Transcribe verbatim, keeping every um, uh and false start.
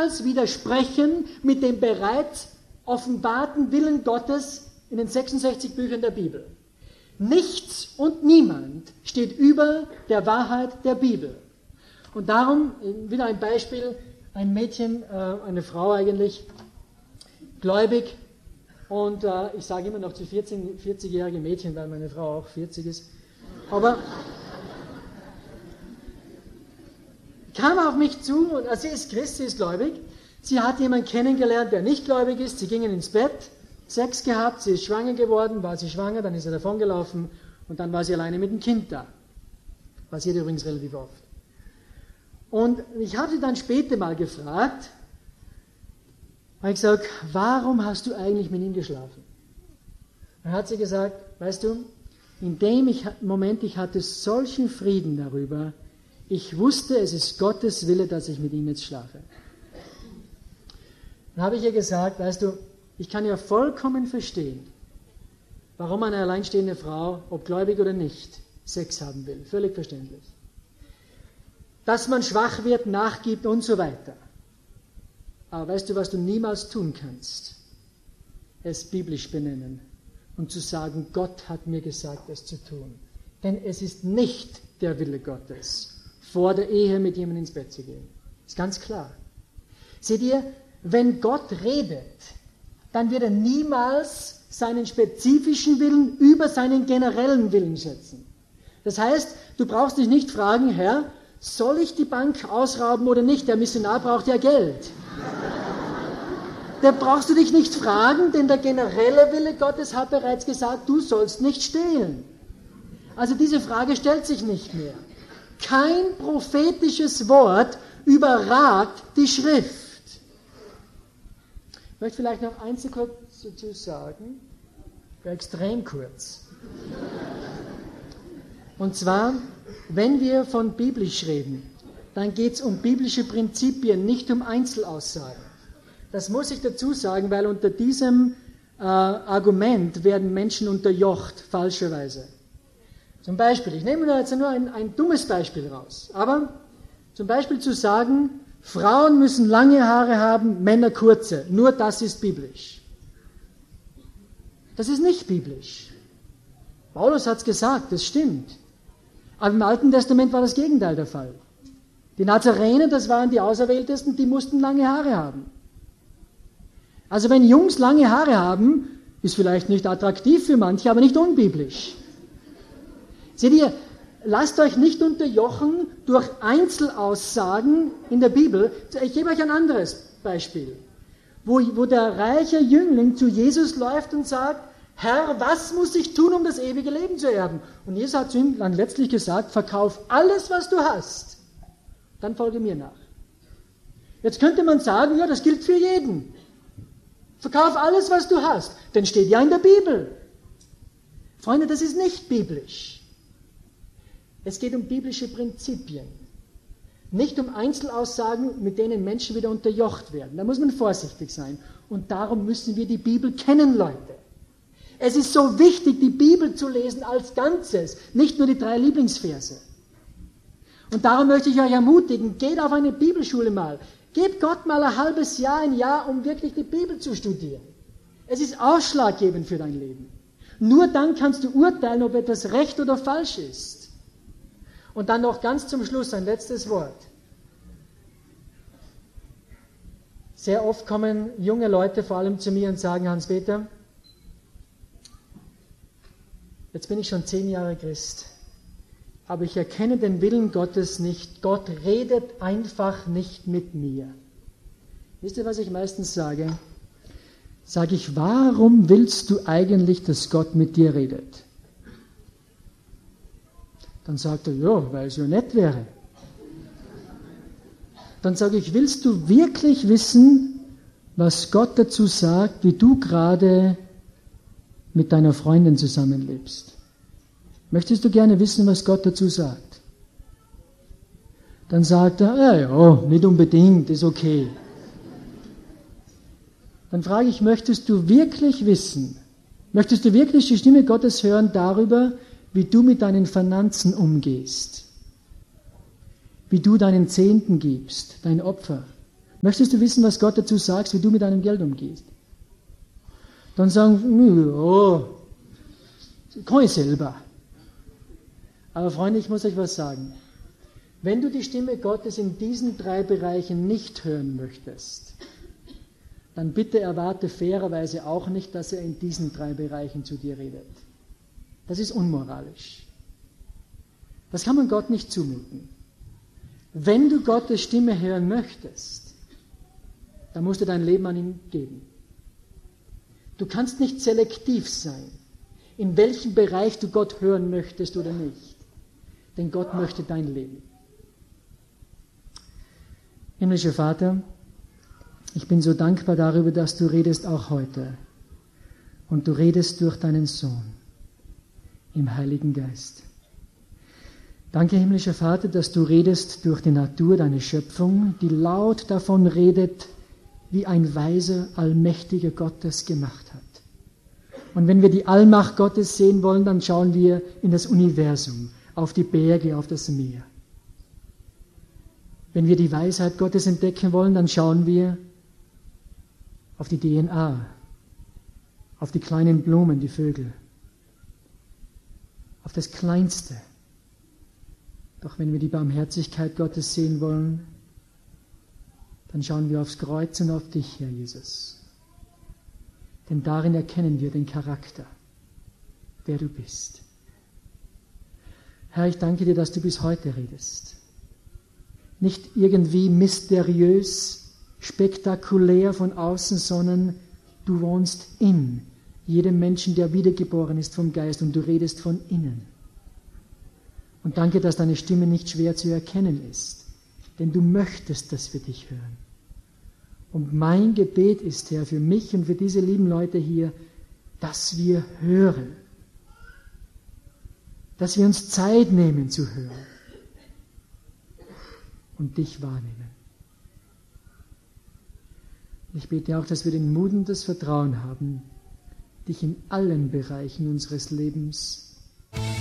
niemals widersprechen mit dem bereits offenbarten Willen Gottes in den sechsundsechzig Büchern der Bibel. Nichts und niemand steht über der Wahrheit der Bibel. Und darum, wieder ein Beispiel, ein Mädchen, eine Frau eigentlich, gläubig, und ich sage immer noch zu vierzigjährige Mädchen, weil meine Frau auch vierzig ist, aber kam auf mich zu, und also sie ist Christ, sie ist gläubig, sie hat jemanden kennengelernt, der nicht gläubig ist, sie gingen ins Bett, Sex gehabt, sie ist schwanger geworden, war sie schwanger, dann ist sie davongelaufen und dann war sie alleine mit dem Kind da. Passiert übrigens relativ oft. Und ich habe sie dann später mal gefragt, habe ich gesagt, warum hast du eigentlich mit ihm geschlafen? Dann hat sie gesagt, weißt du, in dem ich, Moment, ich hatte solchen Frieden darüber, ich wusste, es ist Gottes Wille, dass ich mit ihm jetzt schlafe. Dann habe ich ihr gesagt, weißt du, ich kann ja vollkommen verstehen, warum eine alleinstehende Frau, ob gläubig oder nicht, Sex haben will. Völlig verständlich. Dass man schwach wird, nachgibt und so weiter. Aber weißt du, was du niemals tun kannst? Es biblisch benennen und zu sagen, Gott hat mir gesagt, es zu tun. Denn es ist nicht der Wille Gottes, vor der Ehe mit jemandem ins Bett zu gehen. Ist ganz klar. Seht ihr, wenn Gott redet, dann wird er niemals seinen spezifischen Willen über seinen generellen Willen setzen. Das heißt, du brauchst dich nicht fragen, Herr, soll ich die Bank ausrauben oder nicht? Der Missionar braucht ja Geld. Da brauchst du dich nicht fragen, denn der generelle Wille Gottes hat bereits gesagt, du sollst nicht stehlen. Also diese Frage stellt sich nicht mehr. Kein prophetisches Wort überragt die Schrift. Ich möchte vielleicht noch eins kurz dazu sagen, wäre extrem kurz. Und zwar, wenn wir von biblisch reden, dann geht es um biblische Prinzipien, nicht um Einzelaussagen. Das muss ich dazu sagen, weil unter diesem äh, Argument werden Menschen unterjocht, falscherweise. Zum Beispiel, ich nehme da jetzt nur ein, ein dummes Beispiel raus, aber zum Beispiel zu sagen, Frauen müssen lange Haare haben, Männer kurze. Nur das ist biblisch. Das ist nicht biblisch. Paulus hat es gesagt, das stimmt. Aber im Alten Testament war das Gegenteil der Fall. Die Nazarener, das waren die Auserwähltesten, die mussten lange Haare haben. Also wenn Jungs lange Haare haben, ist vielleicht nicht attraktiv für manche, aber nicht unbiblisch. Seht ihr, lasst euch nicht unterjochen durch Einzelaussagen in der Bibel. Ich gebe euch ein anderes Beispiel, wo, wo der reiche Jüngling zu Jesus läuft und sagt, Herr, was muss ich tun, um das ewige Leben zu erben? Und Jesus hat zu ihm dann letztlich gesagt, verkauf alles, was du hast, dann folge mir nach. Jetzt könnte man sagen, ja, das gilt für jeden. Verkauf alles, was du hast, denn steht ja in der Bibel. Freunde, das ist nicht biblisch. Es geht um biblische Prinzipien, nicht um Einzelaussagen, mit denen Menschen wieder unterjocht werden. Da muss man vorsichtig sein. Und darum müssen wir die Bibel kennen, Leute. Es ist so wichtig, die Bibel zu lesen als Ganzes, nicht nur die drei Lieblingsverse. Und darum möchte ich euch ermutigen, geht auf eine Bibelschule mal. Gebt Gott mal ein halbes Jahr, ein Jahr, um wirklich die Bibel zu studieren. Es ist ausschlaggebend für dein Leben. Nur dann kannst du urteilen, ob etwas recht oder falsch ist. Und dann noch ganz zum Schluss ein letztes Wort. Sehr oft kommen junge Leute vor allem zu mir und sagen, Hans-Peter, jetzt bin ich schon zehn Jahre Christ, aber ich erkenne den Willen Gottes nicht. Gott redet einfach nicht mit mir. Wisst ihr, was ich meistens sage? Sage ich, warum willst du eigentlich, dass Gott mit dir redet? Dann sagt er, ja, weil es ja nett wäre. Dann sage ich, willst du wirklich wissen, was Gott dazu sagt, wie du gerade mit deiner Freundin zusammenlebst? Möchtest du gerne wissen, was Gott dazu sagt? Dann sagt er, ja, ja, nicht unbedingt, ist okay. Dann frage ich, möchtest du wirklich wissen, möchtest du wirklich die Stimme Gottes hören darüber, wie du mit deinen Finanzen umgehst, wie du deinen Zehnten gibst, dein Opfer? Möchtest du wissen, was Gott dazu sagt, wie du mit deinem Geld umgehst? Dann sagen, oh, kann ich selber. Aber Freunde, ich muss euch was sagen. Wenn du die Stimme Gottes in diesen drei Bereichen nicht hören möchtest, dann bitte erwarte fairerweise auch nicht, dass er in diesen drei Bereichen zu dir redet. Das ist unmoralisch. Das kann man Gott nicht zumuten. Wenn du Gottes Stimme hören möchtest, dann musst du dein Leben an ihn geben. Du kannst nicht selektiv sein, in welchem Bereich du Gott hören möchtest oder nicht. Denn Gott möchte dein Leben. Himmlischer Vater, ich bin so dankbar darüber, dass du redest auch heute. Und du redest durch deinen Sohn im Heiligen Geist. Danke, himmlischer Vater, dass du redest durch die Natur, deine Schöpfung, die laut davon redet, wie ein weiser, allmächtiger Gott es gemacht hat. Und wenn wir die Allmacht Gottes sehen wollen, dann schauen wir in das Universum, auf die Berge, auf das Meer. Wenn wir die Weisheit Gottes entdecken wollen, dann schauen wir auf die D N A, auf die kleinen Blumen, die Vögel, auf das Kleinste. Doch wenn wir die Barmherzigkeit Gottes sehen wollen, dann schauen wir aufs Kreuz und auf dich, Herr Jesus. Denn darin erkennen wir den Charakter, wer du bist. Herr, ich danke dir, dass du bis heute redest. Nicht irgendwie mysteriös, spektakulär von außen, sondern du wohnst in jedem Menschen, der wiedergeboren ist vom Geist, und du redest von innen. Und danke, dass deine Stimme nicht schwer zu erkennen ist, denn du möchtest, dass wir dich hören. Und mein Gebet ist, Herr, für mich und für diese lieben Leute hier, dass wir hören, dass wir uns Zeit nehmen zu hören und dich wahrnehmen. Ich bete auch, dass wir den Mut und das Vertrauen haben, dich in allen Bereichen unseres Lebens